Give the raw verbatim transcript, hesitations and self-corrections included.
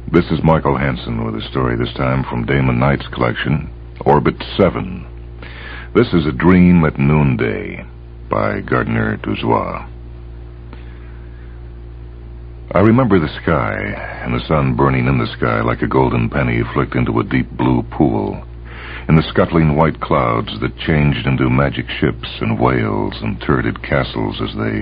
This is Michael Hansen with a story this time from Damon Knight's collection, Orbit seven. This is A Dream at Noonday by Gardner Dozois. I remember the sky, and the sun burning in the sky like a golden penny flicked into a deep blue pool, and the scuttling white clouds that changed into magic ships and whales and turreted castles as they